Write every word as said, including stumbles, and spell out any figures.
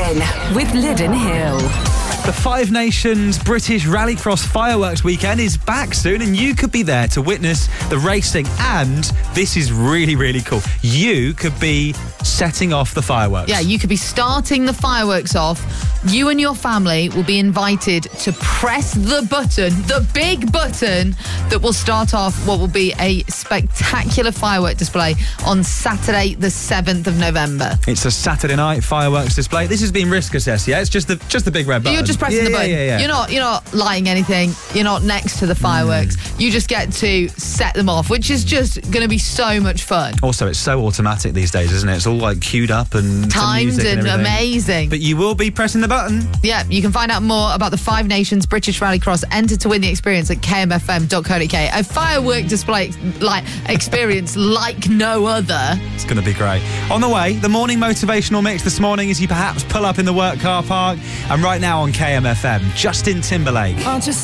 Lynn with Lyden Hill. The Five Nations British Rallycross Fireworks Weekend is back soon, and you could be there to witness the racing. And this is really, really cool. You could be setting off the fireworks. Yeah, you could be starting the fireworks off. You and your family will be invited to press the button, the big button that will start off what will be a spectacular firework display on Saturday, the seventh of November. It's a Saturday night fireworks display. This has been risk assessed, yeah? It's just the just the big red button. You're just pressing yeah, the button. Yeah, yeah, yeah. You're not you're not lighting anything. You're not next to the fireworks. Mm. You just get to set them off, which is just going to be so much fun. Also, it's so automatic these days, isn't it? It's all like queued up and timed and, and amazing. But you will be pressing the button. Yeah, you can find out more about the Five Nations British Rallycross. Enter to win the experience at k m f m dot co dot u k. A firework display like experience like no other. It's going to be great. On the way, the morning motivational mix this morning as you perhaps pull up in the work car park. And right now on K M F M, Justin Timberlake. I'll just